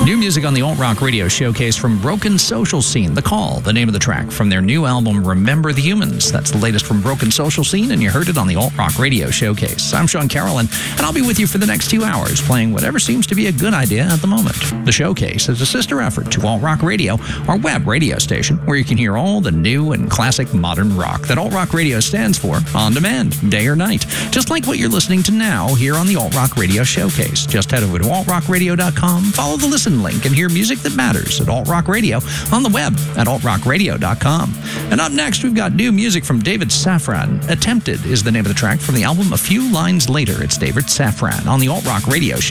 New music on the Alt Rock Radio Showcase from Broken Social Scene. The Call, the name of the track from their new album, Remember the Humans. That's the latest from Broken Social Scene, and you heard it on the Alt Rock Radio Showcase. I'm Sean Carrollin, and I'll be with you for the next 2 hours, playing whatever seems to be a good idea at the moment. The Showcase is a sister effort to Alt Rock Radio, our web radio station, where you can hear all the new and classic modern rock that Alt Rock Radio stands for, on demand, day or night. Just like what you're listening to now here on the Alt Rock Radio Showcase. Just head over to altrockradio.com, follow the listen link, and hear music that matters at Alt Rock Radio on the web at altrockradio.com. And up next, we've got new music from David Safran. Attempted is the name of the track from the album A Few Lines Later. It's David Safran on the Alt Rock Radio Show.